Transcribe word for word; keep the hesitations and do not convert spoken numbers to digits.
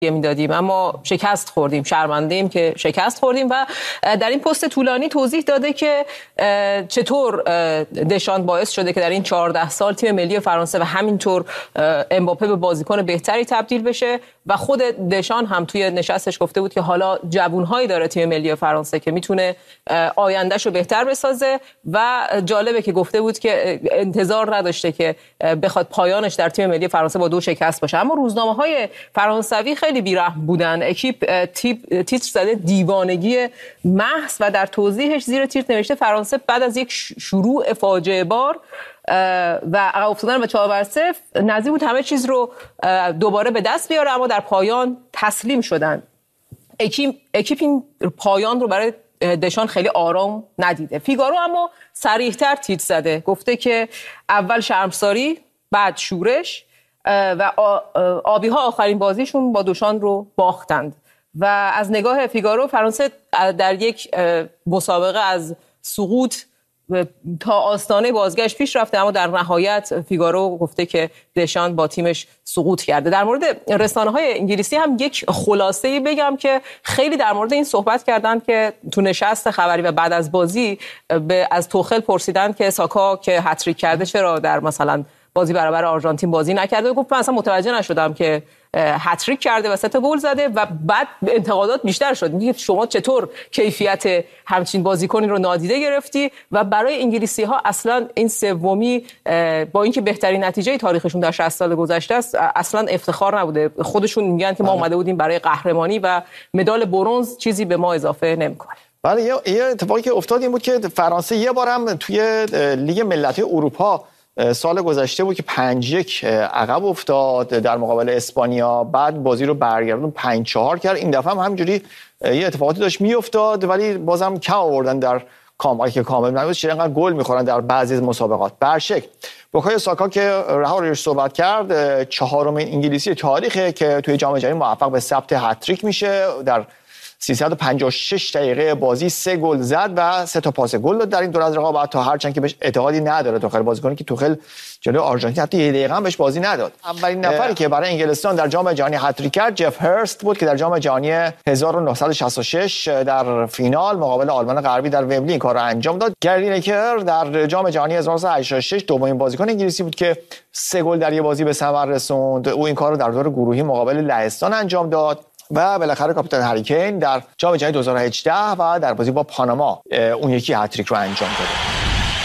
میدادیم، اما شکست خوردیم، شرمنده‌ایم که شکست خوردیم. و در این پست طولانی توضیح داده که چطور دشان باعث شده که در این چهارده سال تیم ملی فرانسه و همینطور امباپه به بازیکن بهتری تبدیل بشه و خود دشان هم توی نشستش گفته بود که حالا جوانهایی داره تیم ملی فرانسه که میتونه آیندهش رو بهتر بسازه و جالبه که گفته بود که انتظار نداشته که بخواد پایانش در تیم ملی فرانسه با دو شکست باشه. اما روزنامه‌های فرانسوی خیلی بی‌رحم بودن. اکیپ تیتر زده دیوانگی محض و در توضیحش زیر تیتر نوشته فرانسه بعد از یک شروع فاجعه بار و عقب افتادن به چهار بر صفر نزدیک بود همه چیز رو دوباره به دست بیاره، اما در پایان تسلیم شدن. اکیپ اکیپ این پایان رو برای دشان خیلی آرام ندیده. فیگارو اما صریح‌تر تیتر زده، گفته که اول شرمساری، بعد شورش و آبی‌ها آخرین بازیشون با دشان رو باختند. و از نگاه فیگارو فرانسه در یک مسابقه از سقوط تا آستانه بازگشت پیش رفته، اما در نهایت فیگارو گفته که دشان با تیمش سقوط کرده. در مورد رسانه‌های انگلیسی هم یک خلاصه‌ای بگم که خیلی در مورد این صحبت کردن که تو نشست خبری و بعد از بازی به از توخل پرسیدن که ساکا که هتریک کرده چرا در مثلا بازی برابر آرژانتین بازی نکرده. گفت من اصلا متوجه نشدم که هتریک کرده و سه تا گل زده. و بعد انتقادات بیشتر شد، میگه شما چطور کیفیت همچین بازیکنی رو نادیده گرفتی. و برای انگلیسی ها اصلا این سومی با اینکه بهترین نتیجه تاریخشون در شصت سال گذشته است اصلا افتخار نبوده. خودشون میگن که ما اومده بودیم برای قهرمانی و مدال برنز چیزی به ما اضافه نمیکنه. بله، یه اتفاقی که افتاد این بود که فرانسه یه بارم توی لیگ ملت‌های اروپا سال گذشته بود که پنج یک عقب افتاد در مقابل اسپانیا، بعد بازی رو برگردون پنج چهار کرد. این دفعه هم همینجوری یه اتفاقاتی داشت میافتاد ولی بازم کم آوردن در کامبک که کامل نبود. چرا انقدر گل میخورن در بعضی از مسابقات. برشک بوکایو ساکا که رها روش صحبت کرد، چهارمین انگلیسی تاریخه که توی جام جهانی موفق به ثبت هتریک میشه. در سیصد و پنجاه و شش دقیقه بازی سه گل زد و سه تا پاس گل داد در این دور از رقابت، تا هرچند که بهش اعتقادی نداره توخل، بازیکنی که توخل جلوی آرژانتین حتی یه دقیقه هم بهش بازی نداد. اولین نفری که برای انگلستان در جام جهانی هتریک کرد جف هرست بود که در جام جهانی هزار و نهصد و شصت و شش در فینال مقابل آلمان غربی در ومبلی این کارو انجام داد. گری لینکر در جام جهانی هزار و نهصد و هشتاد و شش دومین بازیکن انگلیسی بود که سه گل در یه بازی به ثمر رسوند. او این کارو در دور گروهی مقابل لهستان انجام داد. و بالاخره کاپیتان هری کین در جام جهانی دو هزار و هجده و در بازی با پاناما اون یکی هتریک رو انجام داد.